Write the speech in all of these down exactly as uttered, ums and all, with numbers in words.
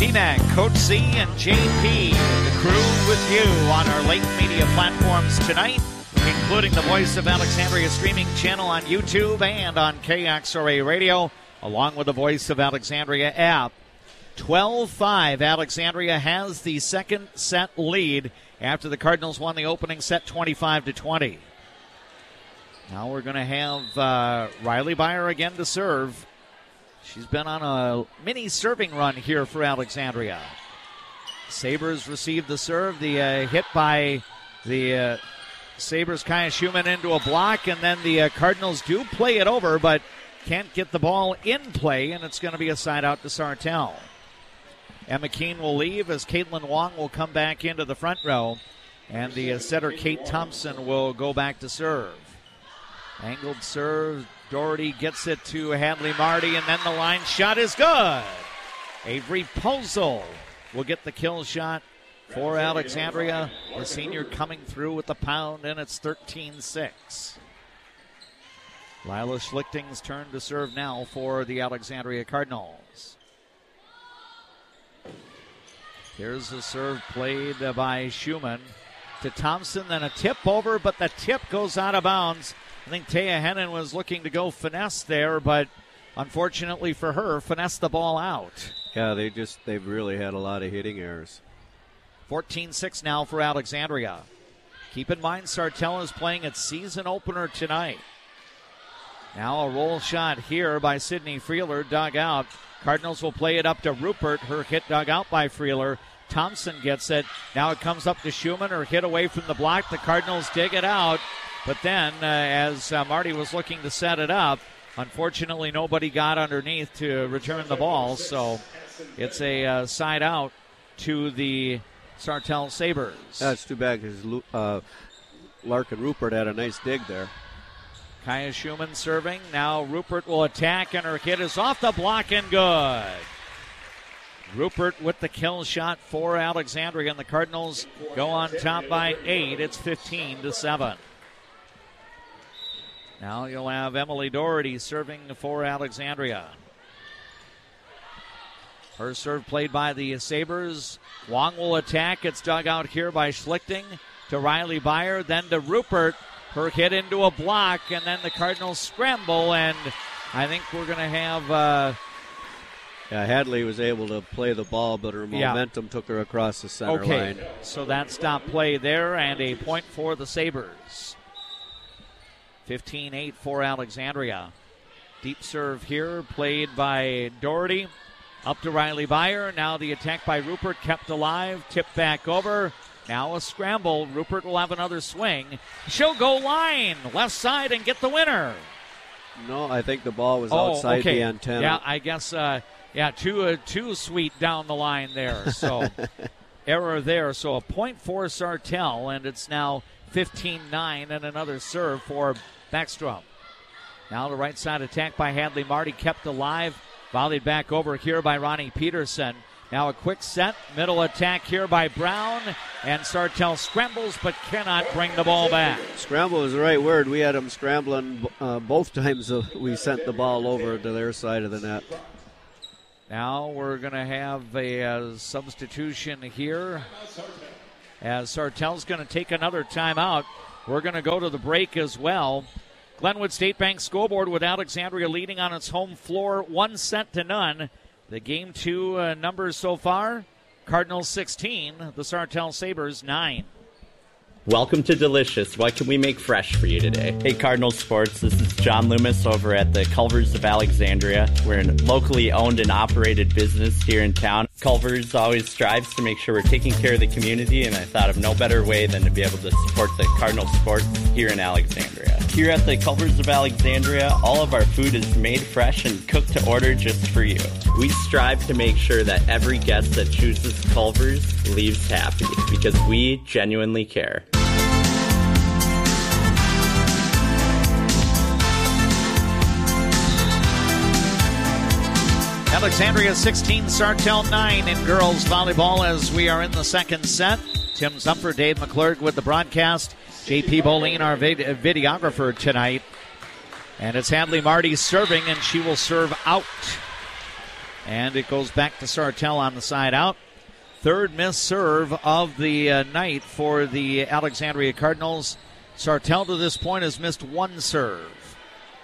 P-Mac, Coach C, and J P, the crew with you on our late media platforms tonight, including the Voice of Alexandria streaming channel on YouTube and on K X R A Radio, along with the Voice of Alexandria app. twelve five, Alexandria has the second set lead after the Cardinals won the opening set twenty-five to twenty. Now we're going to have uh, Riley Beyer again to serve. She's been on a mini serving run here for Alexandria. Sabres received the serve. The uh, hit by the uh, Sabres, Kaya Schumann, into a block, and then the uh, Cardinals do play it over, but can't get the ball in play, and it's going to be a side out to Sartell. Emma Keene will leave as Caitlin Wong will come back into the front row, and the uh, setter Kate Thompson will go back to serve. Angled serve. Doherty gets it to Hadley Marty, and then the line shot is good. Avery Posel will get the kill shot for Alexandria. The senior coming through with the pound, and it's thirteen six. Lila Schlichting's turn to serve now for the Alexandria Cardinals. Here's the serve played by Schumann to Thompson, then a tip over, but the tip goes out of bounds. I think Taya Hennon was looking to go finesse there, but unfortunately for her, finesse the ball out. Yeah, they just, they've really had a lot of hitting errors. fourteen six now for Alexandria. Keep in mind, Sartell is playing its season opener tonight. Now a roll shot here by Sydney Freeler, dug out. Cardinals will play it up to Rupert. Her hit dug out by Freeler. Thompson gets it. Now it comes up to Schumann. Her hit away from the block. The Cardinals dig it out. But then, uh, as uh, Marty was looking to set it up, unfortunately nobody got underneath to return the ball. So it's a uh, side out to the Sartell Sabres. That's too bad because uh, Larkin Rupert had a nice dig there. Kaya Schumann serving. Now Rupert will attack, and her hit is off the block and good. Rupert with the kill shot for Alexandria, and the Cardinals go on top by eight. It's fifteen to seven. Now you'll have Emily Doherty serving for Alexandria. Her serve played by the Sabres. Wong will attack. It's dug out here by Schlichting to Riley Beyer, then to Rupert. Her hit into a block, and then the Cardinals scramble, and I think we're going to have... Uh, yeah, Hadley was able to play the ball, but her momentum yeah. took her across the center okay. line. So that stopped play there, and a point for the Sabres. fifteen eight for Alexandria. Deep serve here, played by Doherty. Up to Riley Beyer. Now the attack by Rupert kept alive. Tipped back over. Now a scramble. Rupert will have another swing. She'll go line. Left side and get the winner. No, I think the ball was oh, outside okay. the antenna. Yeah, I guess, uh, yeah, too, uh, too sweet down the line there. So error there. So a point for Sartell, and it's now fifteen nine, and another serve for Backstrom. Now the right side attack by Hadley Marty kept alive. Volleyed back over here by Ronnie Peterson. Now a quick set, middle attack here by Brown, and Sartell scrambles but cannot bring the ball back. Scramble is the right word. We had them scrambling uh, both times we sent the ball over to their side of the net. Now we're going to have a uh, substitution here as Sartell's going to take another timeout. We're going to go to the break as well. Glenwood State Bank scoreboard with Alexandria leading on its home floor, one set to none. The game two uh, numbers so far, Cardinals sixteen, the Sartell Sabres nine. Welcome to Delicious. What can we make fresh for you today? Hey, Cardinal Sports. This is John Loomis over at the Culvers of Alexandria. We're a locally owned and operated business here in town. Culvers always strives to make sure we're taking care of the community, and I thought of no better way than to be able to support the Cardinal Sports here in Alexandria. Here at the Culvers of Alexandria, all of our food is made fresh and cooked to order just for you. We strive to make sure that every guest that chooses Culvers leaves happy because we genuinely care. Alexandria sixteen, Sartell nine in girls volleyball as we are in the second set. Tim Zumper, Dave McClurg with the broadcast. J P Boleen, our vid- videographer tonight. And it's Hadley Marty serving, and she will serve out. And it goes back to Sartell on the side out. Third missed serve of the uh, night for the Alexandria Cardinals. Sartell to this point has missed one serve.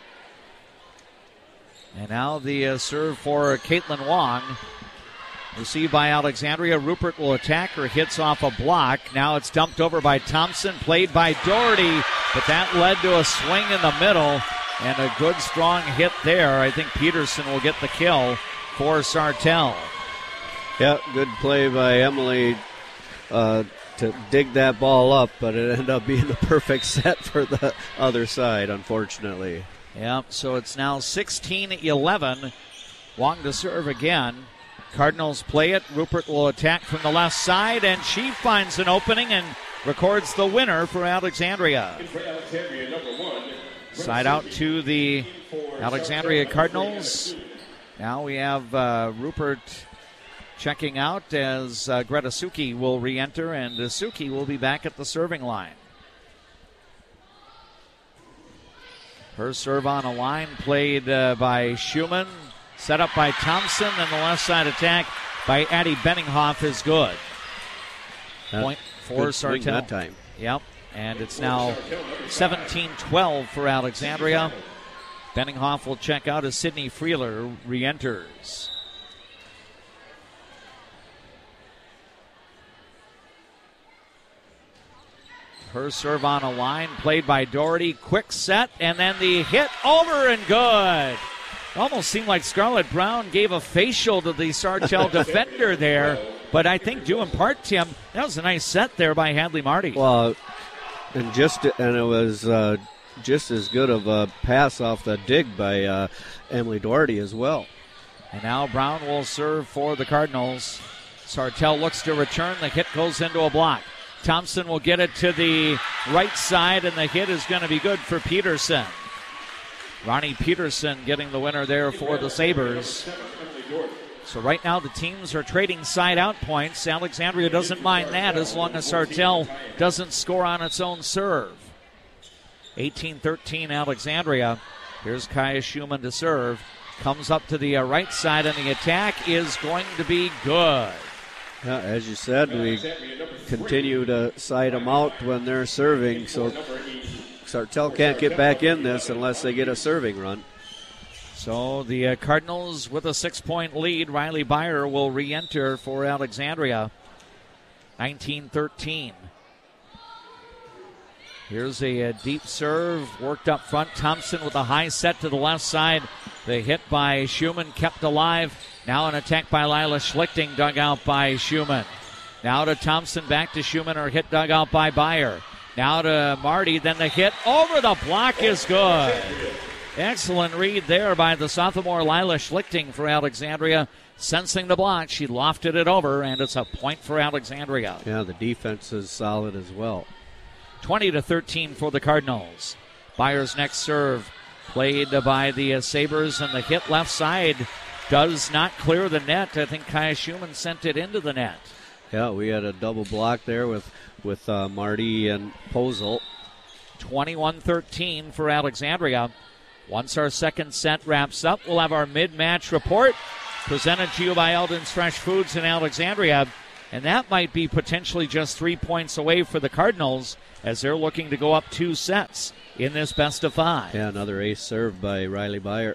And now the uh, serve for Caitlin Wong. Received by Alexandria. Rupert will attack her. Hits off a block. Now it's dumped over by Thompson. Played by Doherty. But that led to a swing in the middle. And a good strong hit there. I think Peterson will get the kill for Sartell. Yeah, good play by Emily uh, to dig that ball up, but it ended up being the perfect set for the other side, unfortunately. Yeah, so it's now sixteen eleven. Wong to serve again. Cardinals play it. Rupert will attack from the left side, and she finds an opening and records the winner for Alexandria. Side out to the Alexandria Cardinals. Now we have uh, Rupert checking out as uh, Greta Suki will re-enter, and uh, Suki will be back at the serving line. Her serve on a line played uh, by Schumann, set up by Thompson, and the left side attack by Addie Benninghoff is good. Uh, Point for good swing Sartell. That time. Yep, and it's now seventeen twelve for Alexandria. Benninghoff will check out as Sydney Freeler re-enters. Her serve on a line, played by Doherty. Quick set, and then the hit over and good. Almost seemed like Scarlett Brown gave a facial to the Sartell defender there, but I think due in part, Tim, that was a nice set there by Hadley Marty. Well, and just and it was uh, just as good of a pass off the dig by uh, Emily Doherty as well. And now Brown will serve for the Cardinals. Sartell looks to return. The hit goes into a block. Thompson will get it to the right side, and the hit is going to be good for Peterson. Ronnie Peterson getting the winner there for the Sabres. So right now the teams are trading side-out points. Alexandria doesn't mind that as long as Sartell doesn't score on its own serve. eighteen thirteen Alexandria. Here's Kaya Schumann to serve. Comes up to the uh, right side, and the attack is going to be good. Yeah, as you said, we continue to side them out when they're serving, so Sartell can't get back in this unless they get a serving run. So the uh, Cardinals with a six-point lead. Riley Byer will re-enter for Alexandria. nineteen thirteen. Here's a, a deep serve, worked up front. Thompson with a high set to the left side. The hit by Schumann kept alive. Now an attack by Lila Schlichting, dug out by Schumann. Now to Thompson, back to Schumann, or hit dug out by Byer. Now to Marty, then the hit over the block is good. Excellent read there by the sophomore Lila Schlichting for Alexandria. Sensing the block, she lofted it over, and it's a point for Alexandria. Yeah, the defense is solid as well. twenty to thirteen for the Cardinals. Byer's next serve played by the uh, Sabres, and the hit left side does not clear the net. I think Kaya Schumann sent it into the net. Yeah, we had a double block there with, with uh, Marty and Posel. twenty-one thirteen for Alexandria. Once our second set wraps up, we'll have our mid-match report presented to you by Eldon's Fresh Foods in Alexandria. And that might be potentially just three points away for the Cardinals as they're looking to go up two sets in this best of five. Yeah, another ace serve by Riley Byer.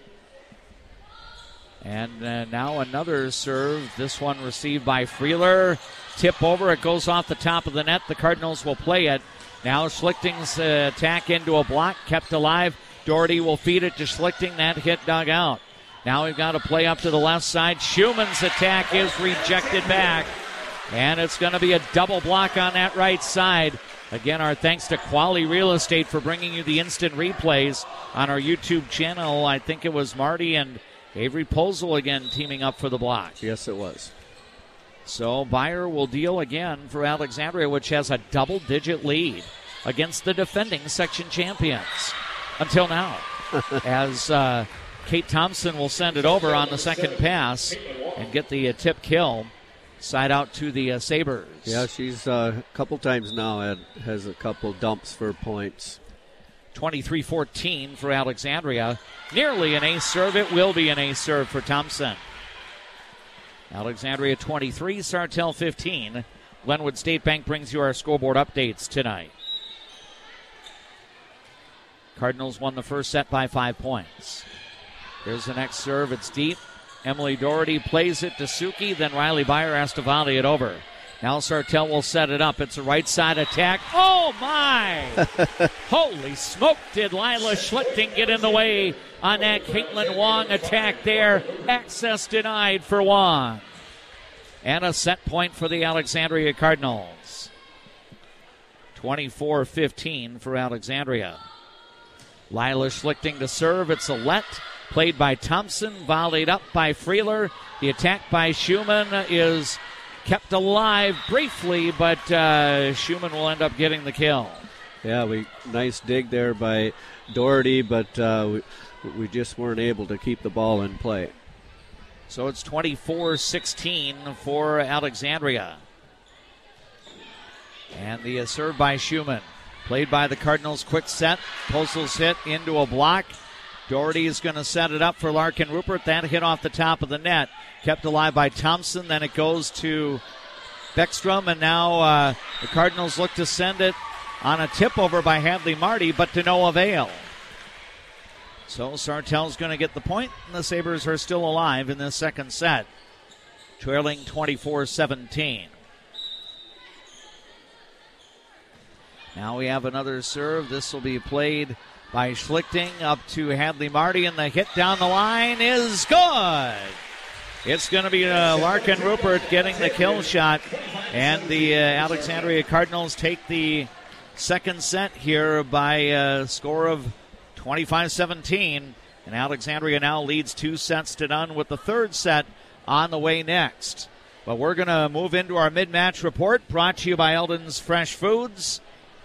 And uh, now another serve. This one received by Freeler. Tip over. It goes off the top of the net. The Cardinals will play it. Now Schlichting's uh, attack into a block. Kept alive. Doherty will feed it to Schlichting. That hit dug out. Now we've got to play up to the left side. Schumann's attack is rejected back. And it's going to be a double block on that right side. Again, our thanks to Quali Real Estate for bringing you the instant replays on our YouTube channel. I think it was Marty and Avery Posel again teaming up for the block. Yes, it was. So Byer will deal again for Alexandria, which has a double-digit lead against the defending section champions until now. As uh, Kate Thompson will send it over on the second pass and get the uh, tip kill. Side out to the uh, Sabres. Yeah, she's uh, a couple times now had, has a couple dumps for points. twenty-three fourteen for Alexandria. Nearly an ace serve. It will be an ace serve for Thompson. Alexandria twenty-three, Sartell fifteen. Glenwood State Bank brings you our scoreboard updates tonight. Cardinals won the first set by five points. Here's the next serve. It's deep. Emily Doherty plays it to Suki. Then Riley Byer has to volley it over. Now Sartell will set it up. It's a right side attack. Oh, my! Holy smoke, did Lila Schlichting get in the way on that Caitlin Wong attack there. Access denied for Wong. And a set point for the Alexandria Cardinals. twenty-four fifteen for Alexandria. Lila Schlichting to serve. It's a let. Played by Thompson. Volleyed up by Freeler. The attack by Schumann is kept alive briefly, but uh, Schumann will end up getting the kill. Yeah, we nice dig there by Doherty, but uh, we, we just weren't able to keep the ball in play. So it's twenty-four sixteen for Alexandria. And the uh, serve by Schumann. Played by the Cardinals. Quick set. Postle's hit into a block. Doherty is going to set it up for Larkin Rupert. That hit off the top of the net. Kept alive by Thompson. Then it goes to Beckstrom. And now uh, the Cardinals look to send it on a tip over by Hadley Marty, but to no avail. So Sartell's going to get the point, and the Sabres are still alive in this second set, trailing twenty-four seventeen. Now we have another serve. This will be played by Schlichting up to Hadley Marty, and the hit down the line is good. It's going to be uh, Larkin Rupert getting the kill shot, and the uh, Alexandria Cardinals take the second set here by a score of twenty-five seventeen, and Alexandria now leads two sets to none with the third set on the way next. But we're going to move into our mid-match report, brought to you by Eldon's Fresh Foods.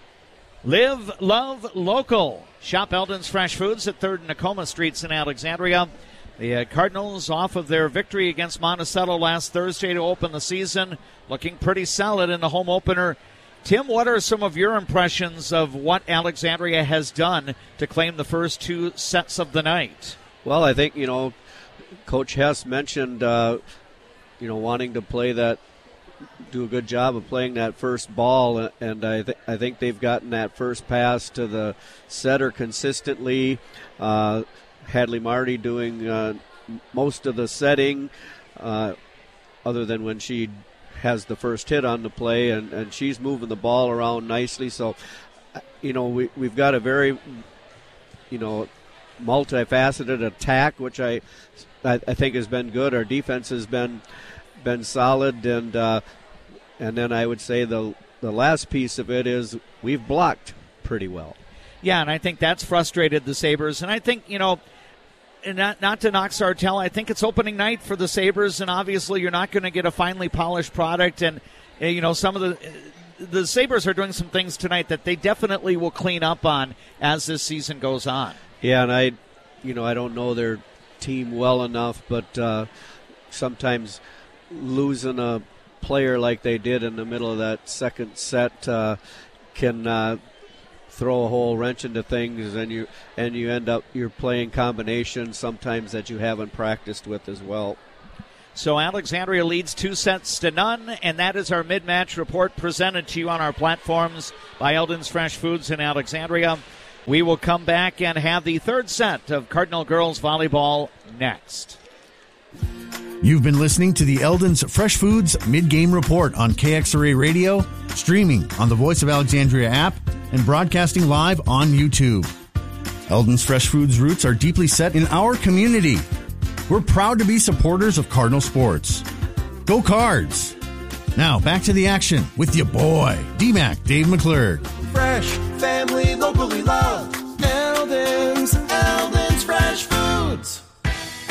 Live, love, local. Shop Eldon's Fresh Foods at third and Nakoma Streets in Alexandria. The uh, Cardinals, off of their victory against Monticello last Thursday to open the season, looking pretty solid in the home opener. Tim, what are some of your impressions of what Alexandria has done to claim the first two sets of the night? Well, I think, you know, Coach Hess mentioned, uh, you know, wanting to play that, do a good job of playing that first ball, and I, th- I think they've gotten that first pass to the setter consistently. Uh, Hadley Marty doing uh, most of the setting, uh, other than when she has the first hit on the play, and, and she's moving the ball around nicely. So, you know, we, we've got a very, you know, multifaceted attack, which I, I, I think has been good. Our defense has been been solid, and uh, and then I would say the the last piece of it is we've blocked pretty well. Yeah, and I think that's frustrated the Sabres, and I think, you know, not not to knock Sartell, I think it's opening night for the Sabres, and obviously you're not going to get a finely polished product, and you know, some of the the Sabres are doing some things tonight that they definitely will clean up on as this season goes on. Yeah, and I, you know, I don't know their team well enough, but uh, sometimes losing a player like they did in the middle of that second set uh, can uh, throw a whole wrench into things, and you and you end up you're playing combinations sometimes that you haven't practiced with as well. So Alexandria leads two sets to none, and that is our mid-match report presented to you on our platforms by Eldon's Fresh Foods in Alexandria. We will come back and have the third set of Cardinal Girls Volleyball next. You've been listening to the Eldon's Fresh Foods Mid-Game Report on K X R A Radio, streaming on the Voice of Alexandria app, and broadcasting live on YouTube. Eldon's Fresh Foods roots are deeply set in our community. We're proud to be supporters of Cardinal sports. Go Cards! Now, back to the action with your boy, D-Mac Dave McClurg. Fresh, family, locally loved.